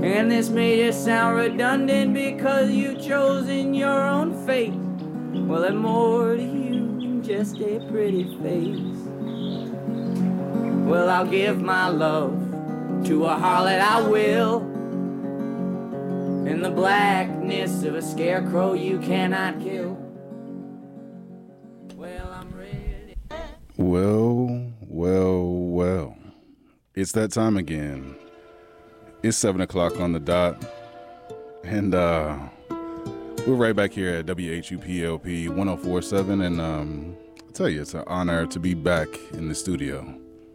And this may just sound redundant because you've chosen your own fate. Well, there's more to you than just a pretty face. Well, I'll give my love to a harlot, I will. In the blackness of a scarecrow you cannot kill. Well, I'm ready. Well. It's that time again. It's 7 o'clock on the dot. And we're right back here at WHUPLP 1047. And I'll tell you, it's an honor to be back in the studio.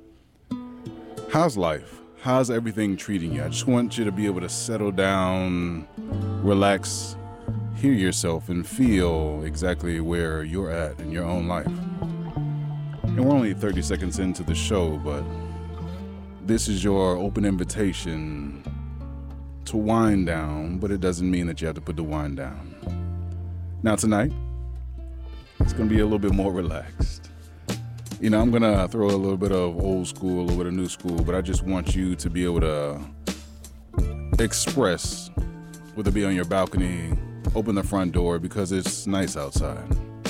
How's life? How's everything treating you? I just want you to be able to settle down, relax, hear yourself, and feel exactly where you're at in your own life. And we're only 30 seconds into the show, but this is your open invitation to wind down, but it doesn't mean that you have to put the wind down. Now tonight, it's going to be a little bit more relaxed. You know, I'm going to throw a little bit of old school, a little bit of new school, but I just want you to be able to express, whether it be on your balcony, open the front door because it's nice outside.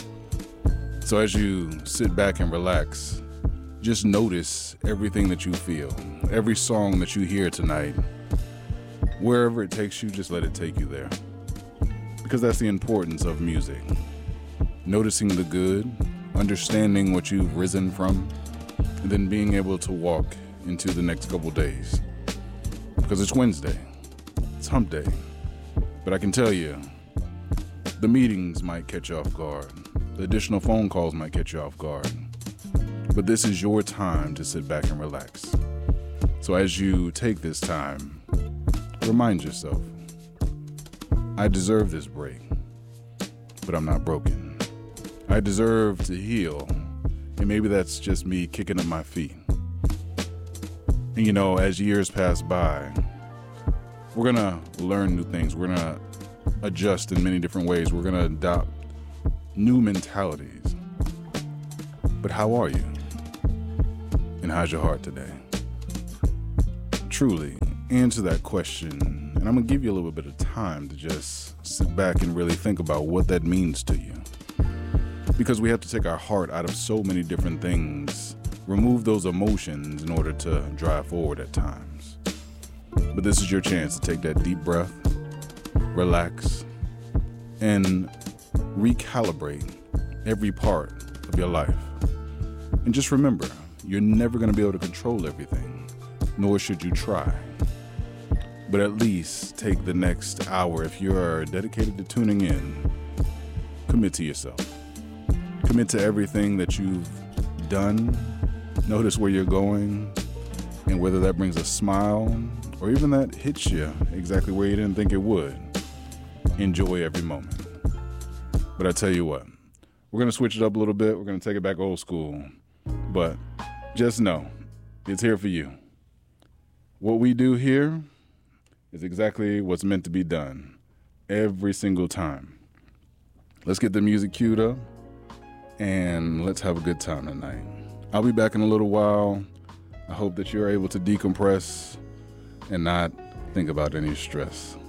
So as you sit back and relax, just notice everything that you feel, every song that you hear tonight. Wherever it takes you, just let it take you there. Because that's the importance of music. Noticing the good, understanding what you've risen from, and then being able to walk into the next couple days. Because it's Wednesday, it's hump day. But I can tell you, the meetings might catch you off guard. The additional phone calls might catch you off guard. But this is your time to sit back and relax. So as you take this time, remind yourself, I deserve this break, but I'm not broken. I deserve to heal, and maybe that's just me kicking up my feet. And you know, as years pass by, we're gonna learn new things. We're gonna adjust in many different ways. We're gonna adopt new mentalities. But how are you? And how's your heart today? Truly, answer that question. And I'm going to give you a little bit of time to just sit back and really think about what that means to you. Because we have to take our heart out of so many different things, remove those emotions in order to drive forward at times. But this is your chance to take that deep breath, relax, and recalibrate every part of your life. And just remember, you're never going to be able to control everything, nor should you try. But at least take the next hour, if you're dedicated to tuning in, commit to yourself. Commit to everything that you've done. Notice where you're going, and whether that brings a smile or even that hits you exactly where you didn't think it would. Enjoy every moment. But I tell you what, we're going to switch it up a little bit. We're going to take it back old school. But just know, it's here for you. What we do here is exactly what's meant to be done every single time. Let's get the music queued up and let's have a good time tonight. I'll be back in a little while. I hope that you're able to decompress and not think about any stress.